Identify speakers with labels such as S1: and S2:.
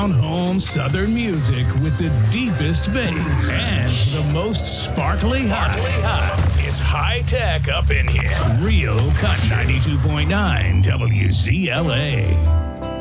S1: down-home Southern music with the deepest bass and the most sparkly hot. It's high-tech up in here. Real Cut 92.9 WZLA.